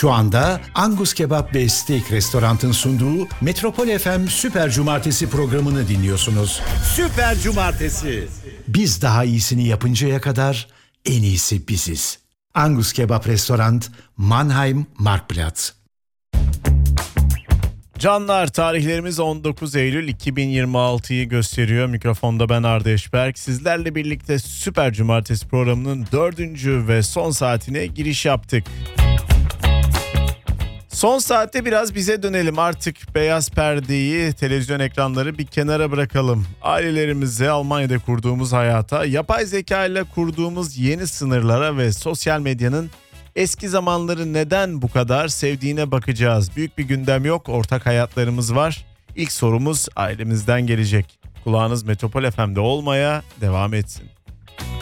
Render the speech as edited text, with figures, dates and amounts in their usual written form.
Şu anda Angus Kebap ve Steak Restorant'ın sunduğu Metropol FM Süper Cumartesi programını dinliyorsunuz. Süper Cumartesi. Biz daha iyisini yapıncaya kadar en iyisi biziz. Angus Kebap Restorant, Mannheim, Marktplatz. Canlar, tarihlerimiz 19 Eylül 2026'yı gösteriyor. Mikrofonda ben Arda Eşberk. Sizlerle birlikte Süper Cumartesi programının 4. ve son saatine giriş yaptık. Son saatte biraz bize dönelim. Artık beyaz perdeyi, televizyon ekranları bir kenara bırakalım. Ailelerimize, Almanya'da kurduğumuz hayata, yapay zeka ile kurduğumuz yeni sınırlara ve sosyal medyanın eski zamanları neden bu kadar sevdiğine bakacağız. Büyük bir gündem yok, ortak hayatlarımız var. İlk sorumuz ailemizden gelecek. Kulağınız Metropol FM'de olmaya devam etsin.